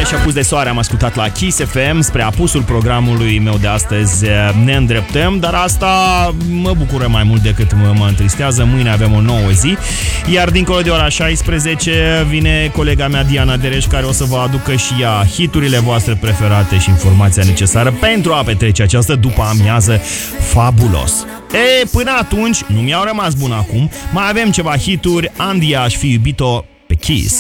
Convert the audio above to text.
Soare și apus de soare am ascultat la Kiss FM. Spre apusul programului meu de astăzi ne îndreptăm, dar asta mă bucură mai mult decât mă întristează. Mâine avem o nouă zi, iar dincolo de ora 16 vine colega mea Diana Dereș, care o să vă aducă și ea hiturile voastre preferate și informația necesară pentru a petrece această după amiază fabulos. Până atunci, nu mi-au rămas bun acum, mai avem ceva hituri. Andia, aș fi iubit-o pe Kiss.